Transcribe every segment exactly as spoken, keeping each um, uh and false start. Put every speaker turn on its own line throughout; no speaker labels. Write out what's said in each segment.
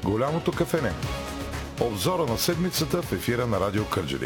Голямото кафене. Обзора на седмицата в ефира на Радио Кърджали.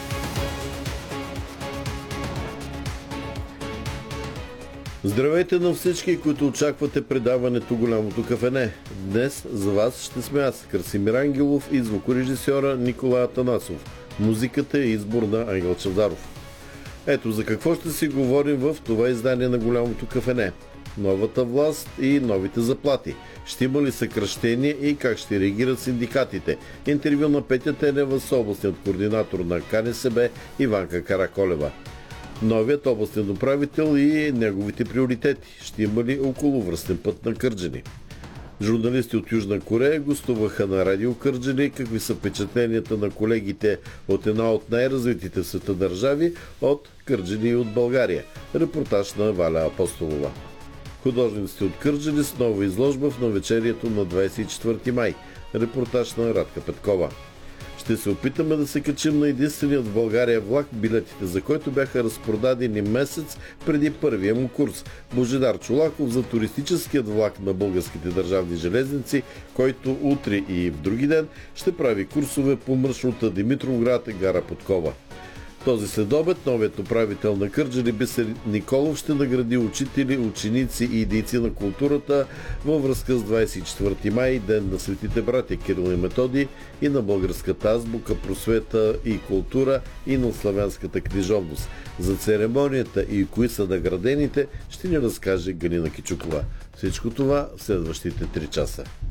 Здравейте на всички, които очаквате предаването Голямото кафене. Днес за вас ще сме аз, Красимир Ангелов, и звукорежисьора Николай Атанасов. Музиката е избор на Ангел Чавдаров. Ето за какво ще си говорим в това издание на Голямото кафене. Новата власт и новите заплати. Ще има ли съкращение и как ще реагират синдикатите? Интервю на Петя Тенева с областният координатор на КНСБ Иванка Караколева. Новият областен управител и неговите приоритети. Ще има ли околовръстен път на Кърджали? Журналисти от Южна Корея гостуваха на Радио Кърджали. Какви са впечатленията на колегите от една от най-развитите в света държави, от Кърджали и от България? Репортаж на Валя Апостолова. Художниците от Кърджали с нова изложба в навечерието на двадесет и четвърти май. Репортаж на Радка Петкова. Ще се опитаме да се качим на единственият в България влак, билетите за който бяха разпродадени месец преди първия му курс. Божидар Чолаков за туристическият влак на българските държавни железници, който утре и в други ден ще прави курсове по маршрута Димитровград – Гара Подкова. Този следобед новият управител на Кърджали Бисер Николов ще награди учители, ученици и дейци на културата във връзка с двадесет и четвърти май, ден на светите братя Кирил и Методий, и на българската азбука, просвета и култура, и на славянската книжовност. За церемонията и кои са наградените ще ни разкаже Галина Кичукова. Всичко това в следващите три часа.